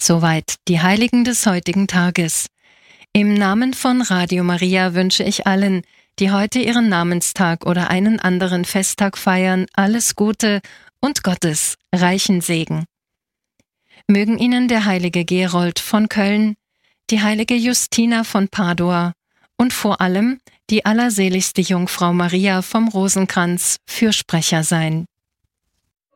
Soweit die Heiligen des heutigen Tages. Im Namen von Radio Maria wünsche ich allen, die heute ihren Namenstag oder einen anderen Festtag feiern, alles Gute und Gottes reichen Segen. Mögen Ihnen der heilige Gerold von Köln, die heilige Justina von Padua und vor allem die allerseligste Jungfrau Maria vom Rosenkranz Fürsprecher sein.